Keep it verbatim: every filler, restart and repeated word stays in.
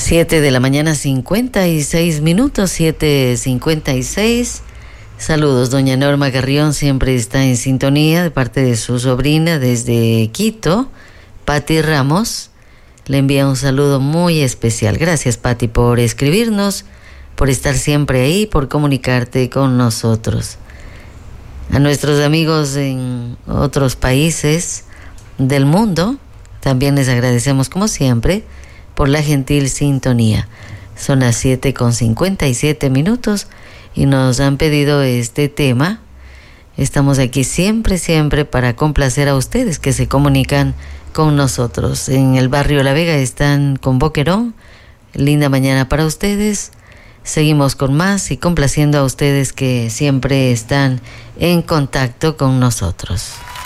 Siete de la mañana, cincuenta y seis minutos, siete cincuenta y seis. Saludos, doña Norma Carrión siempre está en sintonía de parte de su sobrina desde Quito, Patti Ramos. Le envía un saludo muy especial. Gracias, Patti, por escribirnos, por estar siempre ahí, por comunicarte con nosotros. A nuestros amigos en otros países del mundo, también les agradecemos como siempre por la gentil sintonía. Son las siete con cincuenta y siete minutos y nos han pedido este tema. Estamos aquí siempre, siempre para complacer a ustedes que se comunican con nosotros. En el barrio La Vega están con Boquerón. Linda mañana para ustedes. Seguimos con más y complaciendo a ustedes que siempre están en contacto con nosotros.